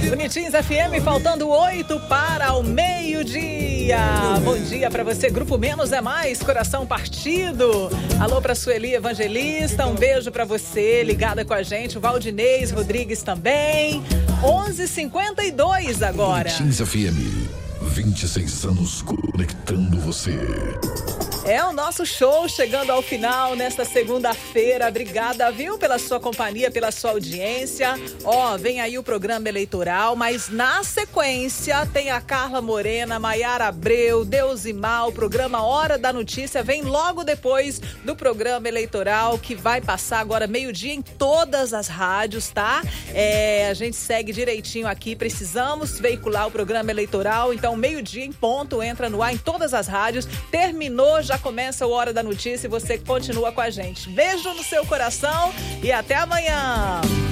Bonitinhos FM, faltando 8 para o meio-dia. Bom dia para você, Grupo Menos é Mais, coração partido. Alô para Sueli Evangelista, um beijo para você, ligada com a gente. O Valdinez Rodrigues também. 11h52 agora. Bonitinhos FM, 26 anos conectando você. É o nosso show chegando ao final nesta segunda-feira. Obrigada, viu, pela sua companhia, pela sua audiência. Vem aí o programa eleitoral, mas na sequência tem a Carla Morena, Maiara Abreu, Deusimar. O programa Hora da Notícia vem logo depois do programa eleitoral, que vai passar agora meio-dia em todas as rádios, tá? A gente segue direitinho aqui, precisamos veicular o programa eleitoral, então meio-dia em ponto, entra no ar em todas as rádios. Terminou, já começa o Hora da Notícia e você continua com a gente. Beijo no seu coração e até amanhã!